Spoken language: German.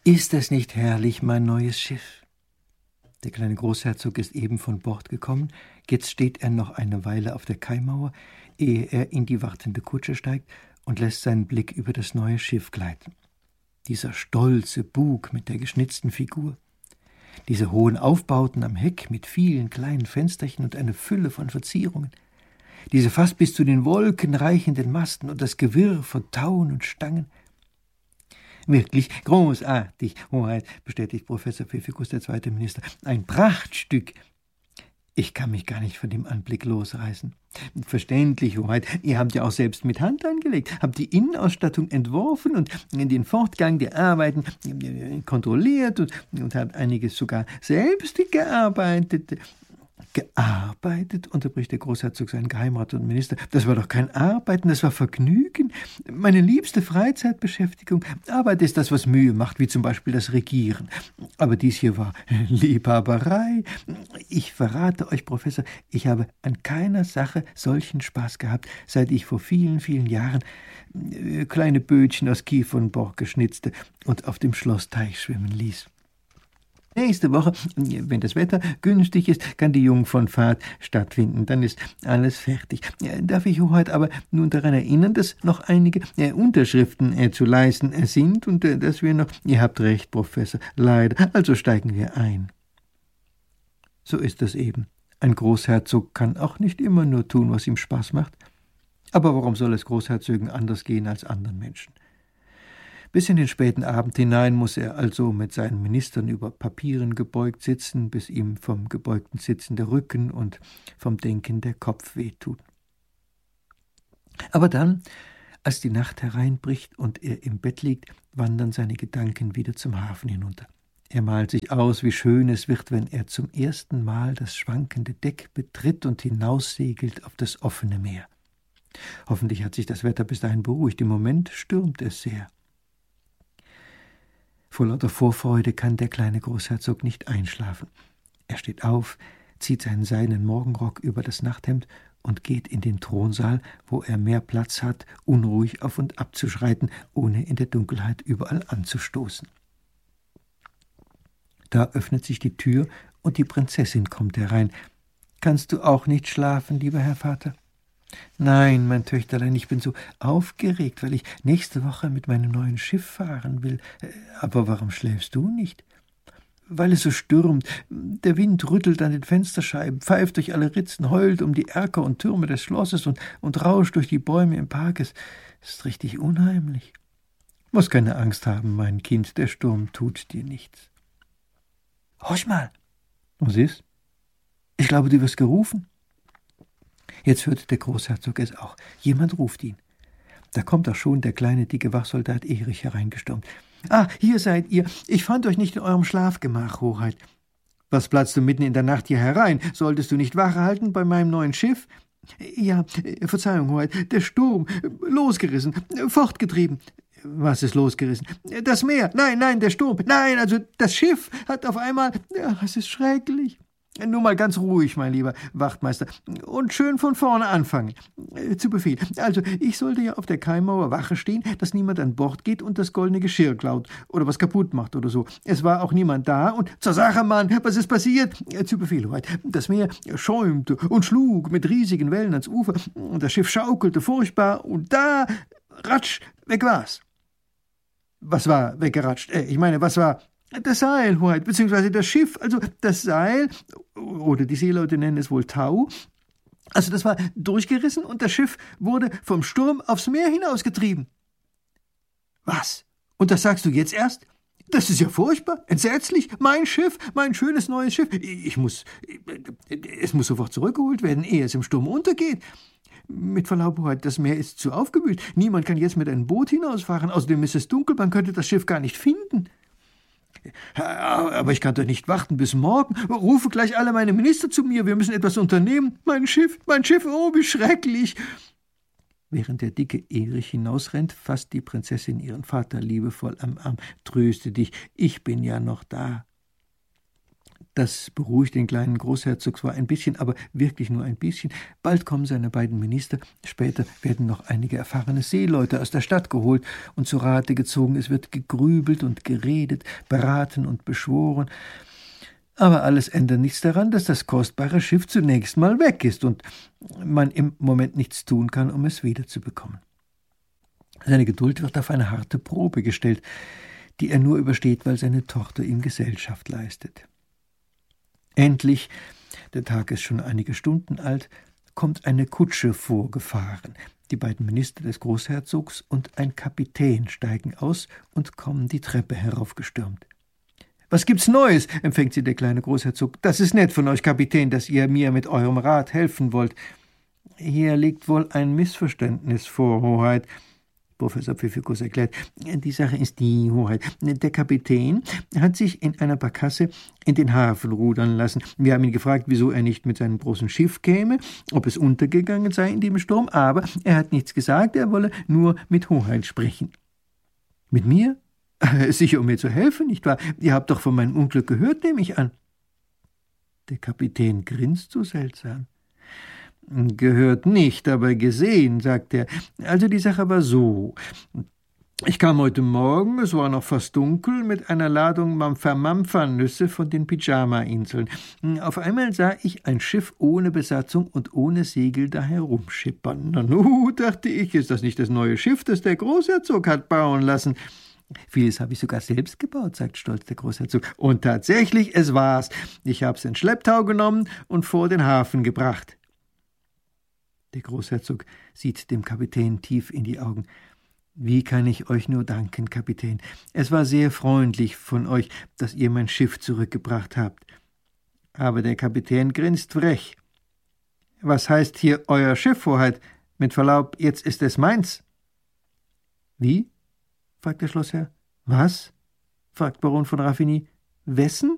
Ist es nicht herrlich, mein neues Schiff? Der kleine Großherzog ist eben von Bord gekommen. Jetzt steht er noch eine Weile auf der Kaimauer, ehe er in die wartende Kutsche steigt und lässt seinen Blick über das neue Schiff gleiten. Dieser stolze Bug mit der geschnitzten Figur, diese hohen Aufbauten am Heck mit vielen kleinen Fensterchen und eine Fülle von Verzierungen, diese fast bis zu den Wolken reichenden Masten und das Gewirr von Tauen und Stangen. Wirklich großartig, Hoheit, bestätigt Professor Pfiffikus, der zweite Minister. Ein Prachtstück. Ich kann mich gar nicht von dem Anblick losreißen. Verständlich, Hoheit. Ihr habt ja auch selbst mit Hand angelegt, habt die Innenausstattung entworfen und den Fortgang der Arbeiten kontrolliert und habt einiges sogar selbst gearbeitet. Gearbeitet, unterbricht der Großherzog seinen Geheimrat und Minister. Das war doch kein Arbeiten, das war Vergnügen. Meine liebste Freizeitbeschäftigung. Arbeit ist das, was Mühe macht, wie zum Beispiel das Regieren. Aber dies hier war Liebhaberei. Ich verrate euch, Professor, ich habe an keiner Sache solchen Spaß gehabt, seit ich vor vielen, vielen Jahren kleine Bötchen aus Kiefernborg geschnitzte und auf dem Schlossteich schwimmen ließ. Nächste Woche, wenn das Wetter günstig ist, kann die Jungfernfahrt stattfinden. Dann ist alles fertig. Darf ich Hoheit aber nun daran erinnern, dass noch einige Unterschriften zu leisten sind und dass wir noch... Ihr habt recht, Professor, leider. Also steigen wir ein. So ist das eben. Ein Großherzog kann auch nicht immer nur tun, was ihm Spaß macht. Aber warum soll es Großherzögen anders gehen als anderen Menschen? Bis in den späten Abend hinein muss er also mit seinen Ministern über Papieren gebeugt sitzen, bis ihm vom gebeugten Sitzen der Rücken und vom Denken der Kopf wehtut. Aber dann, als die Nacht hereinbricht und er im Bett liegt, wandern seine Gedanken wieder zum Hafen hinunter. Er malt sich aus, wie schön es wird, wenn er zum ersten Mal das schwankende Deck betritt und hinaussegelt auf das offene Meer. Hoffentlich hat sich das Wetter bis dahin beruhigt. Im Moment stürmt es sehr. Vor lauter Vorfreude kann der kleine Großherzog nicht einschlafen. Er steht auf, zieht seinen seidenen Morgenrock über das Nachthemd und geht in den Thronsaal, wo er mehr Platz hat, unruhig auf und ab zu schreiten, ohne in der Dunkelheit überall anzustoßen. Da öffnet sich die Tür und die Prinzessin kommt herein. »Kannst du auch nicht schlafen, lieber Herr Vater?« »Nein, mein Töchterlein, ich bin so aufgeregt, weil ich nächste Woche mit meinem neuen Schiff fahren will. Aber warum schläfst du nicht?« »Weil es so stürmt. Der Wind rüttelt an den Fensterscheiben, pfeift durch alle Ritzen, heult um die Erker und Türme des Schlosses und rauscht durch die Bäume im Park. Es ist richtig unheimlich.« »Muss keine Angst haben, mein Kind, der Sturm tut dir nichts.« »Horch mal!« »Was ist?« »Ich glaube, du wirst gerufen.« Jetzt hört der Großherzog es auch. Jemand ruft ihn. Da kommt auch schon der kleine, dicke Wachsoldat Erich hereingestürmt. »Ah, hier seid ihr. Ich fand euch nicht in eurem Schlafgemach, Hoheit.« »Was platzt du mitten in der Nacht hier herein? Solltest du nicht Wache halten bei meinem neuen Schiff?« »Ja, Verzeihung, Hoheit. Der Sturm. Losgerissen. Fortgetrieben.« »Was ist losgerissen?« »Das Meer. Nein, der Sturm. Nein, also das Schiff hat auf einmal... Ja, es ist schrecklich.« »Nur mal ganz ruhig, mein lieber Wachtmeister, und schön von vorne anfangen. Zu Befehl. Also, ich sollte ja auf der Kaimauer Wache stehen, dass niemand an Bord geht und das goldene Geschirr klaut oder was kaputt macht oder so. Es war auch niemand da und zur Sache, Mann, was ist passiert? Zu Befehl, Hoheit. Das Meer schäumte und schlug mit riesigen Wellen ans Ufer und das Schiff schaukelte furchtbar und da, ratsch, weg war's.« »Was war weggeratscht? Ich meine, was war...« »Das Seil, Hoheit, beziehungsweise das Schiff, also das Seil, oder die Seeleute nennen es wohl Tau, also das war durchgerissen und das Schiff wurde vom Sturm aufs Meer hinausgetrieben.« »Was? Und das sagst du jetzt erst? Das ist ja furchtbar, entsetzlich, mein Schiff, mein schönes neues Schiff. Es muss sofort zurückgeholt werden, ehe es im Sturm untergeht. Mit Verlaub, Hoheit, das Meer ist zu aufgewühlt, niemand kann jetzt mit einem Boot hinausfahren, außerdem ist es dunkel, man könnte das Schiff gar nicht finden.« »Aber ich kann doch nicht warten bis morgen. Rufe gleich alle meine Minister zu mir. Wir müssen etwas unternehmen. Mein Schiff, oh, wie schrecklich!« Während der dicke Erich hinausrennt, fasst die Prinzessin ihren Vater liebevoll am Arm. »Tröste dich, ich bin ja noch da.« Das beruhigt den kleinen Großherzog zwar ein bisschen, aber wirklich nur ein bisschen. Bald kommen seine beiden Minister, später werden noch einige erfahrene Seeleute aus der Stadt geholt und zu Rate gezogen. Es wird gegrübelt und geredet, beraten und beschworen. Aber alles ändert nichts daran, dass das kostbare Schiff zunächst mal weg ist und man im Moment nichts tun kann, um es wiederzubekommen. Seine Geduld wird auf eine harte Probe gestellt, die er nur übersteht, weil seine Tochter ihm Gesellschaft leistet. Endlich, der Tag ist schon einige Stunden alt, kommt eine Kutsche vorgefahren. Die beiden Minister des Großherzogs und ein Kapitän steigen aus und kommen die Treppe heraufgestürmt. »Was gibt's Neues?« empfängt sie der kleine Großherzog. »Das ist nett von euch, Kapitän, dass ihr mir mit eurem Rat helfen wollt.« »Hier liegt wohl ein Missverständnis vor, Hoheit«, Professor Pfiffikus erklärt. »Die Sache ist die, Hoheit. Der Kapitän hat sich in einer Barkasse in den Hafen rudern lassen. Wir haben ihn gefragt, wieso er nicht mit seinem großen Schiff käme, ob es untergegangen sei in dem Sturm, aber er hat nichts gesagt, er wolle nur mit Hoheit sprechen.« »Mit mir? Sicher, um mir zu helfen, nicht wahr? Ihr habt doch von meinem Unglück gehört, nehme ich an.« Der Kapitän grinst so seltsam. »Gehört nicht, aber gesehen«, sagt er. »Also die Sache war so. Ich kam heute Morgen, es war noch fast dunkel, mit einer Ladung Mampfer-Mampfer-Nüsse von den Pyjama-Inseln. Auf einmal sah ich ein Schiff ohne Besatzung und ohne Segel da herumschippern. Nanu, dachte ich, ist das nicht das neue Schiff, das der Großherzog hat bauen lassen?« »Vieles habe ich sogar selbst gebaut«, sagt stolz der Großherzog. »Und tatsächlich, es war's. Ich habe es in Schlepptau genommen und vor den Hafen gebracht.« Der Großherzog sieht dem Kapitän tief in die Augen. »Wie kann ich euch nur danken, Kapitän? Es war sehr freundlich von euch, dass ihr mein Schiff zurückgebracht habt.« Aber der Kapitän grinst frech. »Was heißt hier euer Schiff, Hoheit? Mit Verlaub, jetzt ist es meins.« »Wie?« fragt der Schlossherr. »Was?« fragt Baron von Raffigny. »Wessen?«